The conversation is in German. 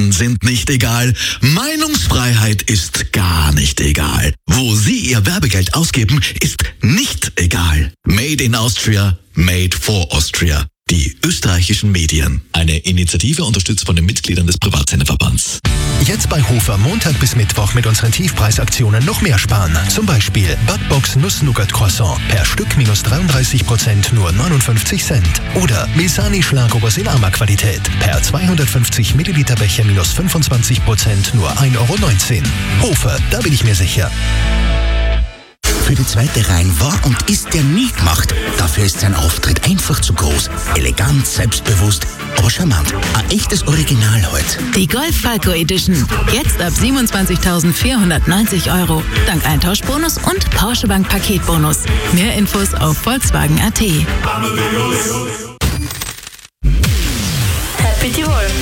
Fakten sind nicht egal. Meinungsfreiheit ist gar nicht egal. Wo Sie Ihr Werbegeld ausgeben, ist nicht egal. Made in Austria, made for Austria. Die österreichischen Medien. Eine Initiative unterstützt von den Mitgliedern des Privatsenderverbands. Jetzt bei Hofer Montag bis Mittwoch mit unseren Tiefpreisaktionen noch mehr sparen. Zum Beispiel Butbox Nuss-Nougat-Croissant per Stück minus 33%, nur 59 Cent. Oder Misani Schlagobers in Arma-Qualität per 250 Milliliter Becher minus 25%, nur 1,19 Euro. Hofer, da bin ich mir sicher. Für die zweite Reihe war und ist der nie gemacht. Dafür ist sein Auftritt einfach zu groß. Elegant, selbstbewusst, aber charmant. Ein echtes Original heute. Die Golf Falco Edition. Jetzt ab 27.490 Euro. Dank Eintauschbonus und Porsche Bank Paketbonus. Mehr Infos auf Volkswagen.at. Happy Tivol.